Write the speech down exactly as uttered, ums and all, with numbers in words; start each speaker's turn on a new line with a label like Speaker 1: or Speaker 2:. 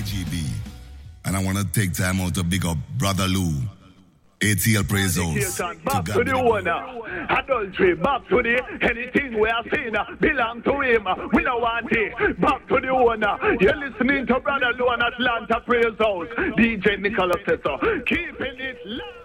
Speaker 1: G B. And I want to take time out to big up Brother Lou. A T L Praise House.
Speaker 2: Back to, to the owner. Adultery. Back to the anything we are seeing belong to him. We don't want it. Back to the owner. You're listening to Brother Lou and Atlanta Praise House. D J Nicholas says so. Keeping it live.